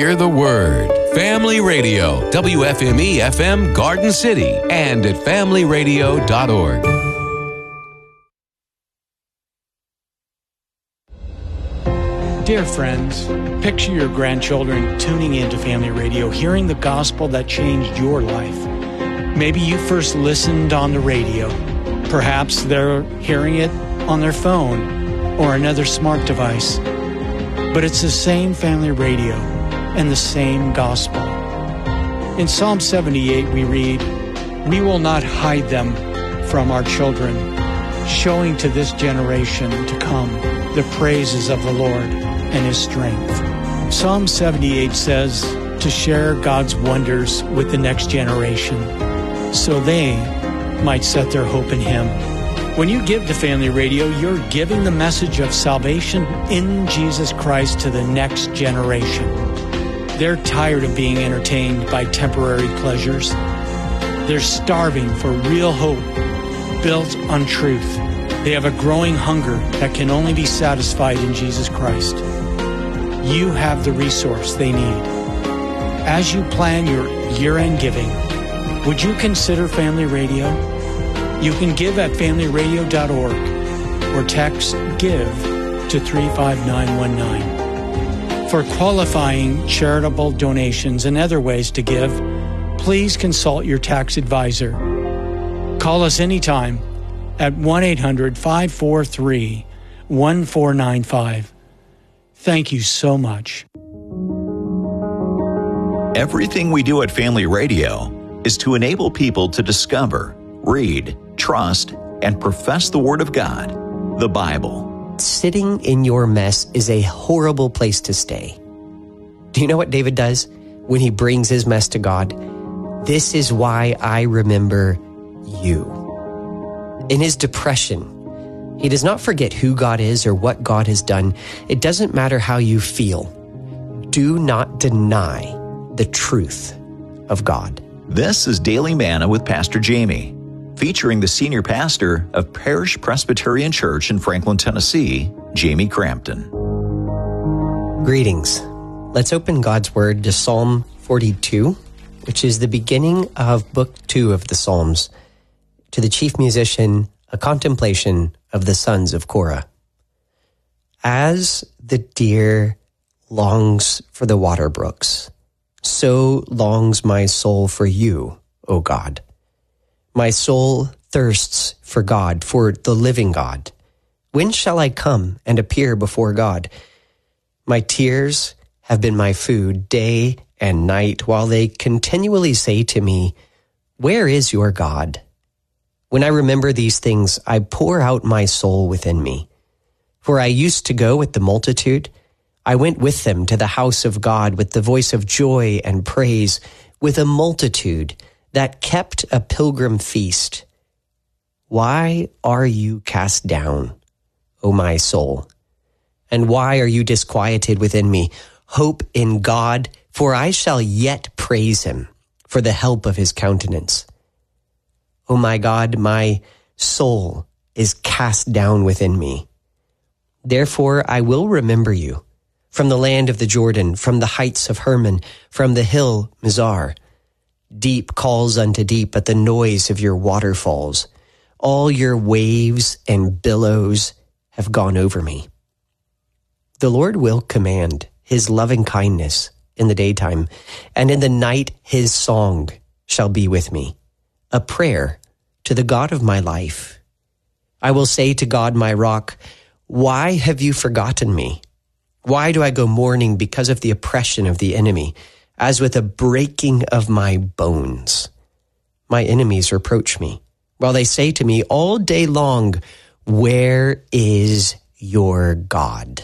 hear the word. Family Radio, WFME-FM Garden City, and at familyradio.org. Dear friends, picture your grandchildren tuning into Family Radio, hearing the gospel that changed your life. Maybe you first listened on the radio. Perhaps they're hearing it on their phone or another smart device. But it's the same Family Radio and the same gospel. In Psalm 78 we read, "We will not hide them from our children, showing to this generation to come the praises of the Lord and His strength." Psalm 78 says to share God's wonders with the next generation so they might set their hope in Him. When you give to Family Radio, you're giving the message of salvation in Jesus Christ to the next generation. They're tired of being entertained by temporary pleasures. They're starving for real hope built on truth. They have a growing hunger that can only be satisfied in Jesus Christ. You have the resource they need. As you plan your year-end giving, would you consider Family Radio? You can give at familyradio.org or text GIVE to 35919. For qualifying charitable donations and other ways to give, please consult your tax advisor. Call us anytime at 1-800-543-1495. Thank you so much. Everything we do at Family Radio is to enable people to discover, read, trust, and profess the Word of God, the Bible. Sitting in your mess is a horrible place to stay. Do you know what David does when he brings his mess to God? "This is why I remember you." In his depression, he does not forget who God is or what God has done. It doesn't matter how you feel. Do not deny the truth of God. This is Daily Manna with Pastor Jamie, featuring the senior pastor of Parish Presbyterian Church in Franklin, Tennessee, Jamie Crampton. Greetings. Let's open God's Word to Psalm 42, which is the beginning of Book 2 of the Psalms. To the chief musician, a contemplation of the sons of Korah. As the deer longs for the water brooks, so longs my soul for you, O God. My soul thirsts for God, for the living God. When shall I come and appear before God? My tears have been my food day and night, while they continually say to me, "Where is your God?" When I remember these things, I pour out my soul within me. For I used to go with the multitude. I went with them to the house of God with the voice of joy and praise, with a multitude that kept a pilgrim feast. Why are you cast down, O my soul? And why are you disquieted within me? Hope in God, for I shall yet praise Him for the help of His countenance. O my God, my soul is cast down within me. Therefore I will remember you from the land of the Jordan, from the heights of Hermon, from the hill Mizar. Deep calls unto deep at the noise of your waterfalls. All your waves and billows have gone over me. The Lord will command His loving kindness in the daytime, and in the night His song shall be with me, a prayer to the God of my life. I will say to God, my rock, why have you forgotten me? Why do I go mourning because of the oppression of the enemy, as with a breaking of my bones? My enemies reproach me, while they say to me all day long, where is your God?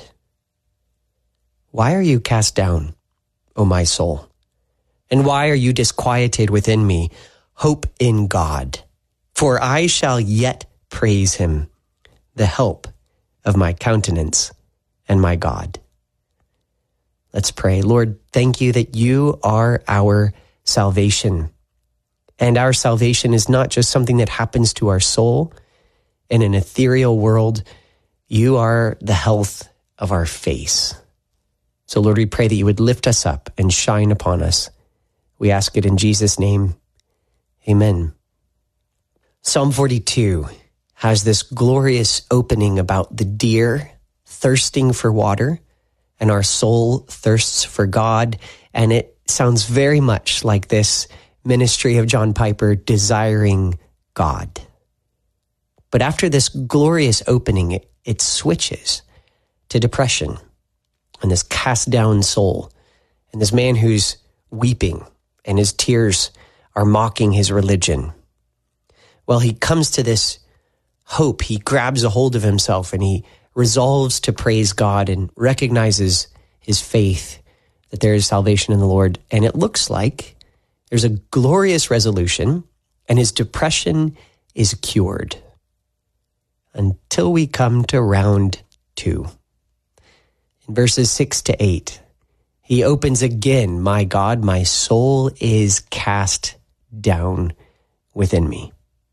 Why are you cast down, O my soul? And why are you disquieted within me? Hope in God, for I shall yet praise Him, the help of my countenance and my God. Let's pray. Lord, thank you that you are our salvation. And our salvation is not just something that happens to our soul in an ethereal world. You are the health of our face. So Lord, we pray that you would lift us up and shine upon us. We ask it in Jesus' name. Amen. Psalm 42 has this glorious opening about the deer thirsting for water, and our soul thirsts for God. And it sounds very much like this ministry of John Piper desiring God. But after this glorious opening, it switches to depression and this cast down soul and this man who's weeping and his tears are mocking his religion. Well, he comes to this hope. He grabs a hold of himself and he resolves to praise God and recognizes his faith that there is salvation in the Lord. And it looks like there's a glorious resolution and his depression is cured until we come to round 2. In verses 6 to 8, he opens again, "My God, my soul is cast down within me."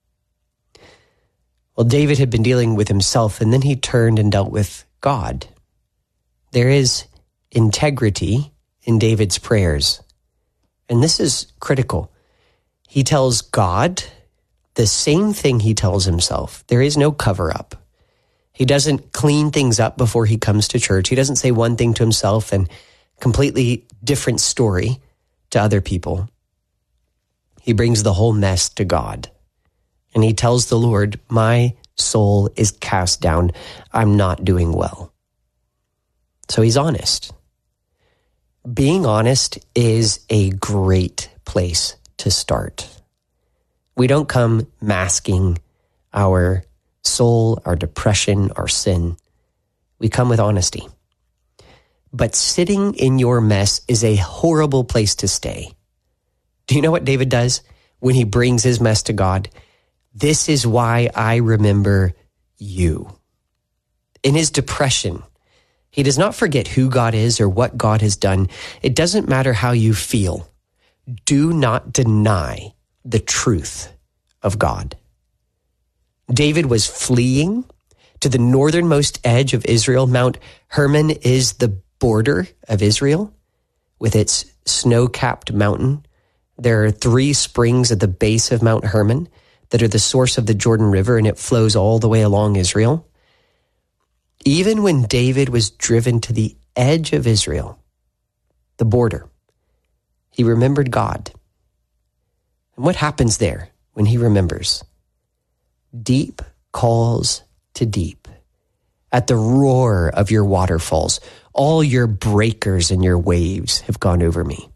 Well, David had been dealing with himself, and then he turned and dealt with God. There is integrity in David's prayers, and this is critical. He tells God the same thing he tells himself. There is no cover-up. He doesn't clean things up before he comes to church. He doesn't say one thing to himself and completely different story to other people. He brings the whole mess to God. And he tells the Lord, "My soul is cast down. I'm not doing well." So he's honest. Being honest is a great place to start. We don't come masking our soul, our depression, our sin. We come with honesty. But sitting in your mess is a horrible place to stay. Do you know what David does when he brings his mess to God? "This is why I remember you." In his depression, he does not forget who God is or what God has done. It doesn't matter how you feel. Do not deny the truth of God. David was fleeing to the northernmost edge of Israel. Mount Hermon is the border of Israel with its snow-capped mountain. There are 3 springs at the base of Mount Hermon that are the source of the Jordan River, and it flows all the way along Israel. Even when David was driven to the edge of Israel, the border, he remembered God. And what happens there when he remembers? Deep calls to deep. At the roar of your waterfalls, all your breakers and your waves have gone over me.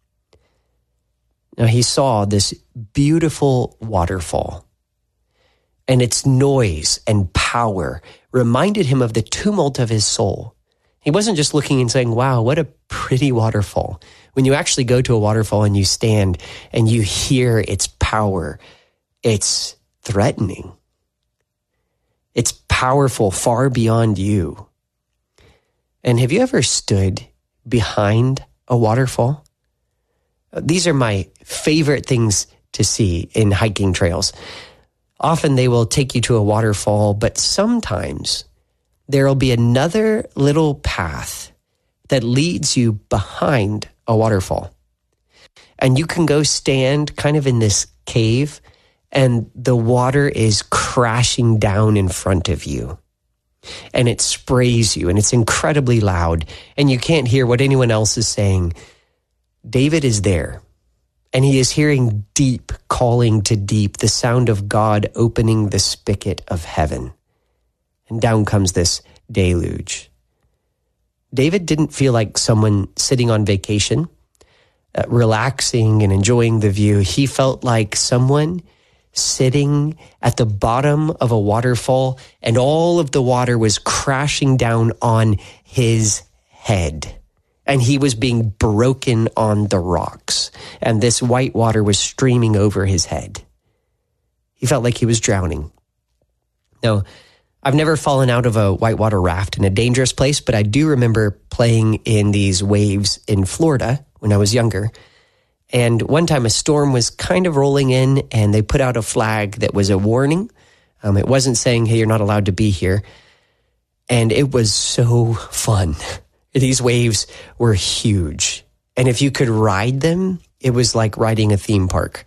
Now he saw this beautiful waterfall, and its noise and power reminded him of the tumult of his soul. He wasn't just looking and saying, "Wow, what a pretty waterfall." When you actually go to a waterfall and you stand and you hear its power, it's threatening. It's powerful far beyond you. And have you ever stood behind a waterfall? These are my favorite things to see in hiking trails. Often they will take you to a waterfall, but sometimes there will be another little path that leads you behind a waterfall. And you can go stand kind of in this cave, and the water is crashing down in front of you. And it sprays you, and it's incredibly loud, and you can't hear what anyone else is saying. David is there, and he is hearing deep calling to deep, the sound of God opening the spigot of heaven. And down comes this deluge. David didn't feel like someone sitting on vacation, relaxing and enjoying the view. He felt like someone sitting at the bottom of a waterfall, and all of the water was crashing down on his head. And he was being broken on the rocks, and this white water was streaming over his head. He felt like he was drowning. Now, I've never fallen out of a whitewater raft in a dangerous place, but I do remember playing in these waves in Florida when I was younger. And one time a storm was kind of rolling in, and they put out a flag that was a warning. It wasn't saying, "Hey, you're not allowed to be here." And it was so fun. These waves were huge. And if you could ride them, it was like riding a theme park.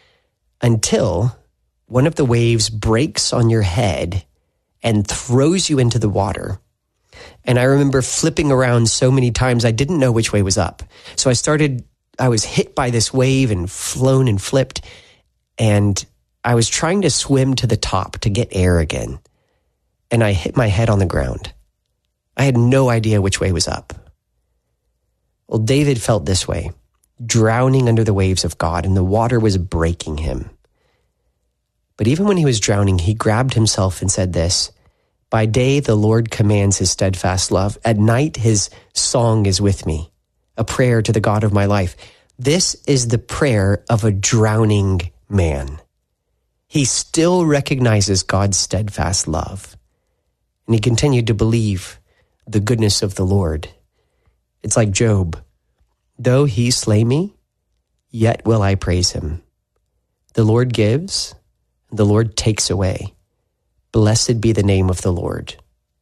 Until one of the waves breaks on your head and throws you into the water. And I remember flipping around so many times, I didn't know which way was up. So I was hit by this wave and flown and flipped. And I was trying to swim to the top to get air again. And I hit my head on the ground. I had no idea which way was up. Well, David felt this way, drowning under the waves of God, and the water was breaking him. But even when he was drowning, he grabbed himself and said this, "By day the Lord commands his steadfast love. At night his song is with me, a prayer to the God of my life." This is the prayer of a drowning man. He still recognizes God's steadfast love. And he continued to believe the goodness of the Lord. It's like Job. Though he slay me, yet will I praise him. The Lord gives, the Lord takes away. Blessed be the name of the Lord.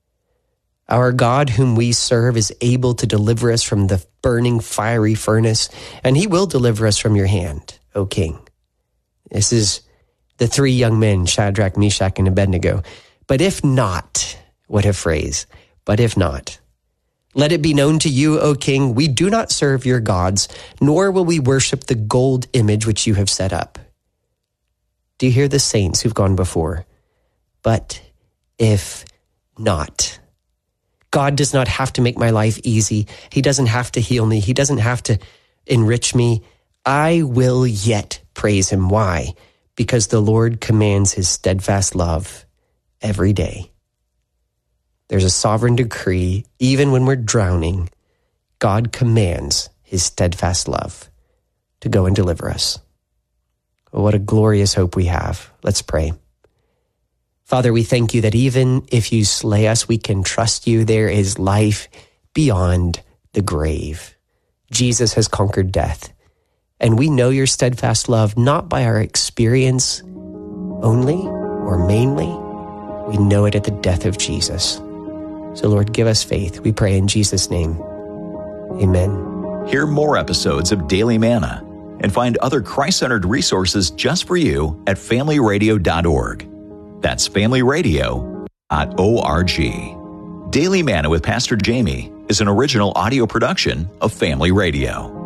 Our God whom we serve is able to deliver us from the burning fiery furnace, and he will deliver us from your hand, O King. This is the three young men, Shadrach, Meshach, and Abednego. But if not, what a phrase, but if not. Let it be known to you, O King, we do not serve your gods, nor will we worship the gold image which you have set up. Do you hear the saints who've gone before? But if not. God does not have to make my life easy. He doesn't have to heal me. He doesn't have to enrich me. I will yet praise him. Why? Because the Lord commands his steadfast love every day. There's a sovereign decree. Even when we're drowning, God commands his steadfast love to go and deliver us. What a glorious hope we have. Let's pray. Father, we thank you that even if you slay us, we can trust you. There is life beyond the grave. Jesus has conquered death. And we know your steadfast love not by our experience only or mainly. We know it at the death of Jesus. So Lord, give us faith. We pray in Jesus' name. Amen. Hear more episodes of Daily Manna and find other Christ-centered resources just for you at familyradio.org. That's familyradio.org. Daily Manna with Pastor Jamie is an original audio production of Family Radio.